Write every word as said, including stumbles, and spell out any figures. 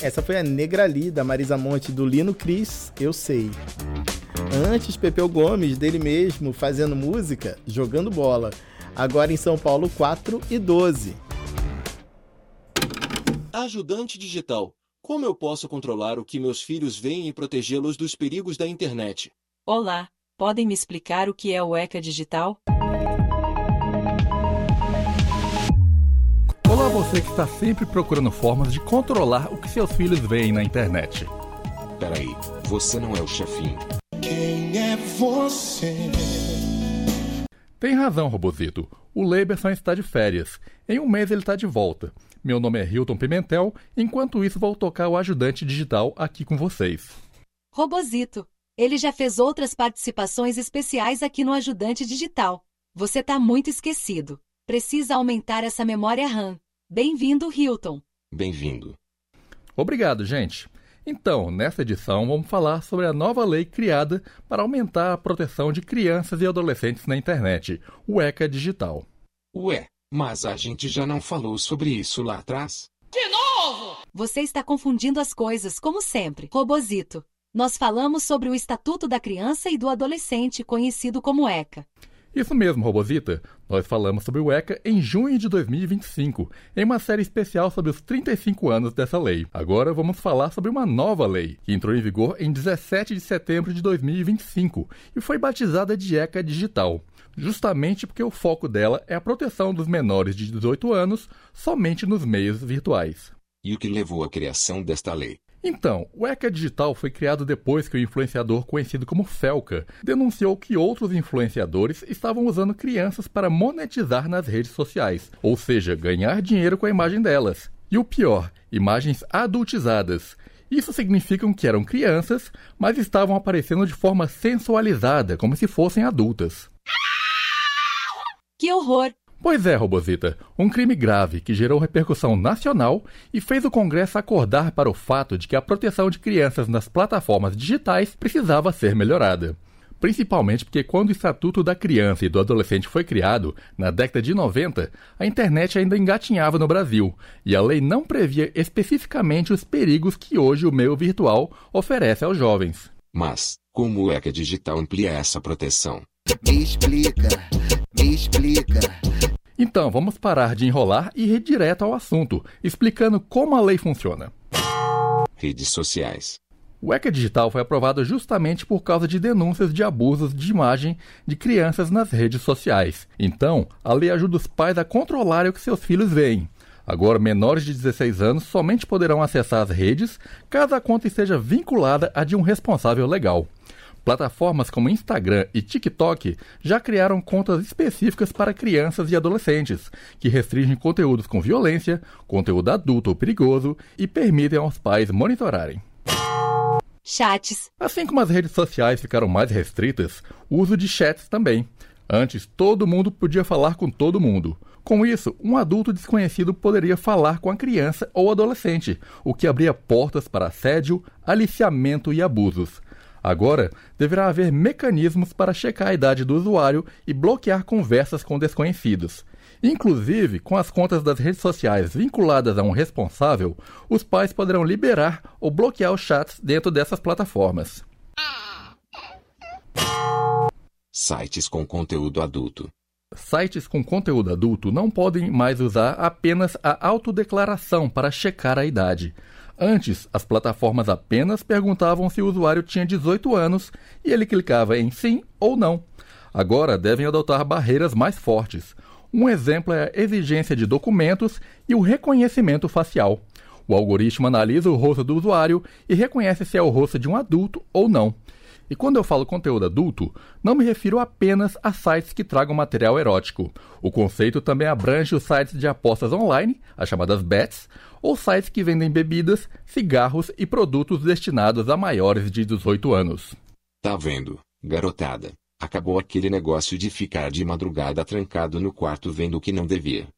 Essa foi a Negrali, da Marisa Monte, do Lino Cris, Eu Sei. Antes, Pepeu Gomes, dele mesmo, fazendo música, Jogando Bola. Agora em São Paulo, quatro e doze. Ajudante digital. Como eu posso controlar o que meus filhos veem e protegê-los dos perigos da internet? Olá, podem me explicar o que é o ECA Digital? Olá, você que está sempre procurando formas de controlar o que seus filhos veem na internet. Peraí, você não é o chefinho. Quem é você? Tem razão, Robozito. O Leiberson está de férias. Em um mês ele está de volta. Meu nome é Hilton Pimentel, enquanto isso vou tocar o ajudante digital aqui com vocês. Robozito, ele já fez outras participações especiais aqui no Ajudante Digital. Você tá muito esquecido. Precisa aumentar essa memória RAM. Bem-vindo, Hilton. Bem-vindo. Obrigado, gente. Então, nessa edição vamos falar sobre a nova lei criada para aumentar a proteção de crianças e adolescentes na internet, o ECA Digital. Ué, mas a gente já não falou sobre isso lá atrás? De novo! Você está confundindo as coisas, como sempre, Robozito. Nós falamos sobre o Estatuto da Criança e do Adolescente, conhecido como ECA. Isso mesmo, Robozita. Nós falamos sobre o ECA em junho de dois mil e vinte e cinco, em uma série especial sobre os trinta e cinco anos dessa lei. Agora vamos falar sobre uma nova lei, que entrou em vigor em dezessete de setembro de dois mil e vinte e cinco e foi batizada de ECA Digital, justamente porque o foco dela é a proteção dos menores de dezoito anos somente nos meios virtuais. E o que levou à criação desta lei? Então, o ECA Digital foi criado depois que o influenciador conhecido como Felca denunciou que outros influenciadores estavam usando crianças para monetizar nas redes sociais, ou seja, ganhar dinheiro com a imagem delas. E o pior, imagens adultizadas. Isso significa que eram crianças, mas estavam aparecendo de forma sensualizada, como se fossem adultas. Que horror! Pois é, Robozita, um crime grave que gerou repercussão nacional e fez o Congresso acordar para o fato de que a proteção de crianças nas plataformas digitais precisava ser melhorada. Principalmente porque quando o Estatuto da Criança e do Adolescente foi criado, na década de noventa, a internet ainda engatinhava no Brasil, e a lei não previa especificamente os perigos que hoje o meio virtual oferece aos jovens. Mas, como o ECA Digital amplia essa proteção? Me explica, me explica. Então, vamos parar de enrolar e ir direto ao assunto, explicando como a lei funciona. Redes sociais. O ECA Digital foi aprovado justamente por causa de denúncias de abusos de imagem de crianças nas redes sociais. Então, a lei ajuda os pais a controlarem o que seus filhos veem. Agora, menores de dezesseis anos somente poderão acessar as redes caso a conta esteja vinculada a de um responsável legal. Plataformas como Instagram e TikTok já criaram contas específicas para crianças e adolescentes, que restringem conteúdos com violência, conteúdo adulto ou perigoso e permitem aos pais monitorarem. Chats. Assim como as redes sociais ficaram mais restritas, o uso de chats também. Antes, todo mundo podia falar com todo mundo. Com isso, um adulto desconhecido poderia falar com a criança ou adolescente, o que abria portas para assédio, aliciamento e abusos. Agora, deverá haver mecanismos para checar a idade do usuário e bloquear conversas com desconhecidos. Inclusive, com as contas das redes sociais vinculadas a um responsável, os pais poderão liberar ou bloquear os chats dentro dessas plataformas. Sites com conteúdo adulto. Sites com conteúdo adulto não podem mais usar apenas a autodeclaração para checar a idade. Antes, as plataformas apenas perguntavam se o usuário tinha dezoito anos e ele clicava em sim ou não. Agora devem adotar barreiras mais fortes. Um exemplo é a exigência de documentos e o reconhecimento facial. O algoritmo analisa o rosto do usuário e reconhece se é o rosto de um adulto ou não. E quando eu falo conteúdo adulto, não me refiro apenas a sites que tragam material erótico. O conceito também abrange os sites de apostas online, as chamadas bets, ou sites que vendem bebidas, cigarros e produtos destinados a maiores de dezoito anos. Tá vendo, garotada? Acabou aquele negócio de ficar de madrugada trancado no quarto vendo o que não devia.